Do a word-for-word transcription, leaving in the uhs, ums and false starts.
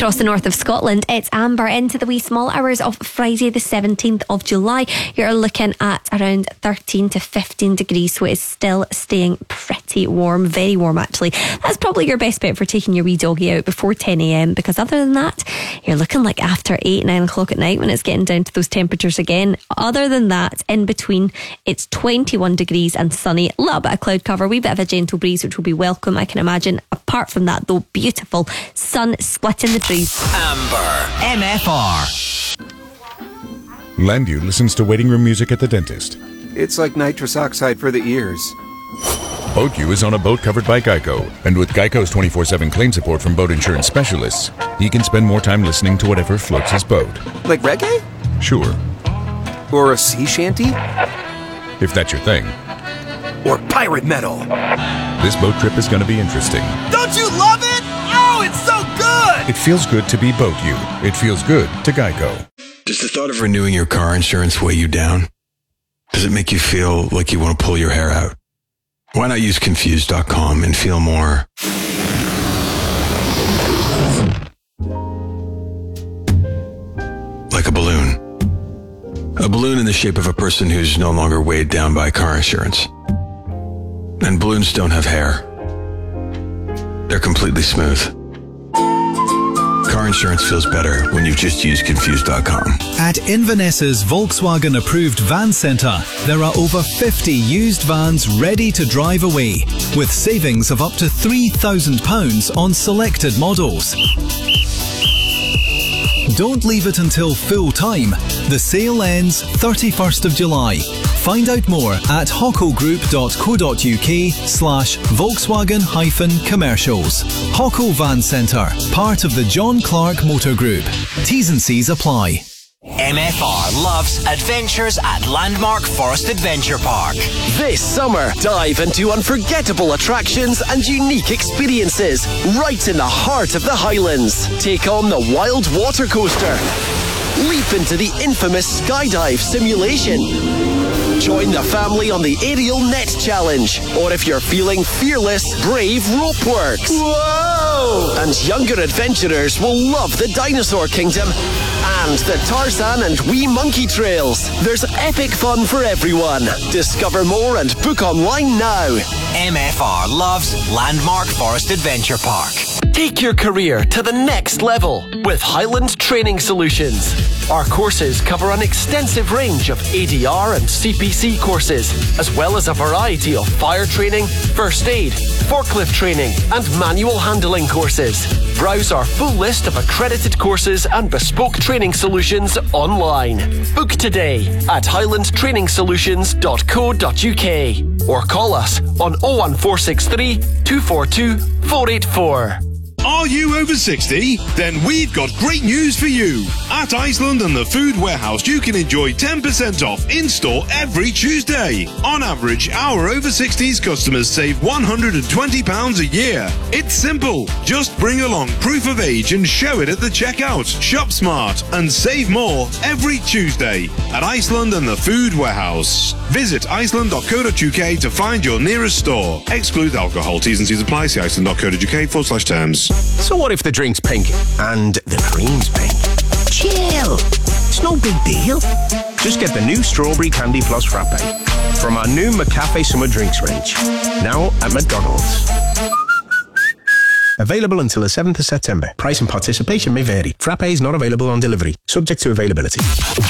across the north of Scotland. It's amber into the wee small hours of Friday the seventeenth of July. You're looking at around thirteen to fifteen degrees, so it's still staying pretty warm, very warm actually. That's probably your best bet for taking your wee doggy out before ten a.m, because other than that, you're looking like after eight, nine o'clock at night when it's getting down to those temperatures again. Other than that, in between, it's twenty-one degrees and sunny, a little bit of cloud cover, a wee bit of a gentle breeze, which will be welcome, I can imagine. Apart from that though, beautiful sun splitting the trees. Amber M F R. Landu listens to waiting room music at the dentist. It's like nitrous oxide for the ears. BoatU is on a boat covered by Geico, and with Geico's twenty-four seven claim support from boat insurance specialists, he can spend more time listening to whatever floats his boat. Like reggae? Sure. Or a sea shanty? If that's your thing. Or pirate metal. This boat trip is going to be interesting. Don't you love it? Oh, it's so good! It feels good to be BoatU. It feels good to Geico. Does the thought of renewing your car insurance weigh you down? Does it make you feel like you want to pull your hair out? Why not use Confused dot com and feel more like a balloon? A balloon in the shape of a person who's no longer weighed down by car insurance. And balloons don't have hair. They're completely smooth. Car insurance feels better when you've just used Confused dot com. At Inverness's Volkswagen approved van centre, there are over fifty used vans ready to drive away, with savings of up to three thousand pounds on selected models. Don't leave it until full time. The sale ends thirty-first of July. Find out more at hockogroup dot co dot uk slash Volkswagen hyphen commercials. Hocko Van Centre, part of the John Clark Motor Group. T's and C's apply. M F R loves adventures at Landmark Forest Adventure Park. This summer, dive into unforgettable attractions and unique experiences right in the heart of the Highlands. Take on the Wild Water Coaster. Leap into the infamous skydive simulation. Join the family on the Aerial Net Challenge. Or if you're feeling fearless, brave Ropeworks. Whoa! And younger adventurers will love the Dinosaur Kingdom and the Tarzan and Wee Monkey Trails. There's epic fun for everyone. Discover more and book online now. M F R loves Landmark Forest Adventure Park. Take your career to the next level with Highland Training Solutions. Our courses cover an extensive range of A D R and C P C courses, as well as a variety of fire training, first aid, forklift training, and manual handling courses. Browse our full list of accredited courses and bespoke training solutions online. Book today at highland training solutions dot co dot uk or call us on oh one four six three, two four two, four eight four. Are you over sixty? Then we've got great news for you. At Iceland and the Food Warehouse, you can enjoy ten percent off in-store every Tuesday. On average, our over sixties customers save one hundred twenty pounds a year. It's simple. Just bring along proof of age and show it at the checkout. Shop smart and save more every Tuesday at Iceland and the Food Warehouse. Visit iceland dot co dot uk to find your nearest store. Exclude alcohol. T's and C's apply. See iceland dot co dot uk forward slash terms. So what if the drink's pink and the cream's pink? Chill. It's no big deal. Just get the new Strawberry Candy Plus Frappe from our new McCafe Summer Drinks range. Now at McDonald's. Available until the seventh of September. Price and participation may vary. Frappe is not available on delivery. Subject to availability.